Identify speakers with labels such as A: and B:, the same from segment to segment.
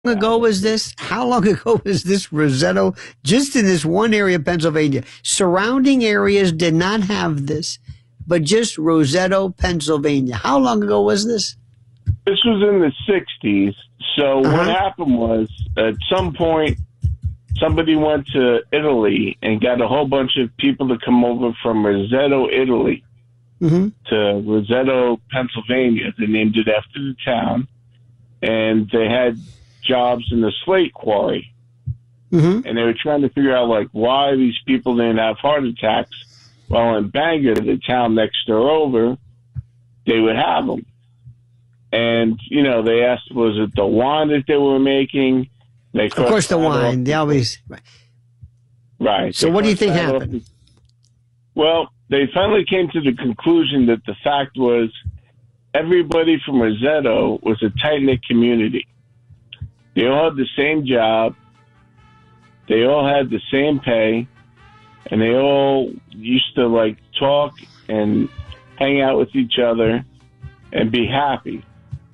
A: ago was this? How long ago was this Rosetto? Just in this one area of Pennsylvania. Surrounding areas did not have this, but just Rosetto, Pennsylvania. How long ago was this?
B: This was in the 60s. So what happened was, at some point, somebody went to Italy and got a whole bunch of people to come over from Rosetto, Italy, to Rosetto, Pennsylvania. They named it after the town. And they had jobs in the slate quarry. And they were trying to figure out, like, why these people didn't have heart attacks. Well, in Bangor, the town next door over, they would have them. And, you know, they asked, was it the wine that they were making? Of
A: course, the wine. They always...
B: Right.
A: So what do you think happened?
B: Well, they finally came to the conclusion that the fact was everybody from Rosetto was a tight-knit community. They all had the same job. They all had the same pay. And they all used to, like, talk and hang out with each other and be happy.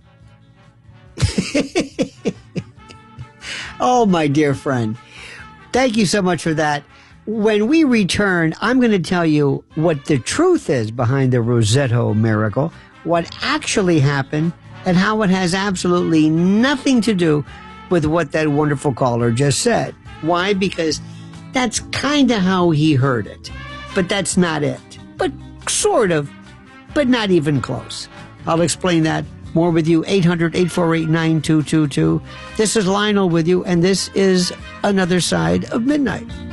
A: Oh, my dear friend. Thank you so much for that. When we return, I'm going to tell you what the truth is behind the Rosetto miracle, what actually happened, and how it has absolutely nothing to do with what that wonderful caller just said. Why? Because that's kind of how he heard it. But that's not it. But sort of, but not even close. I'll explain that more with you. 800-848-9222. This is Lionel with you, and this is Another Side of Midnight.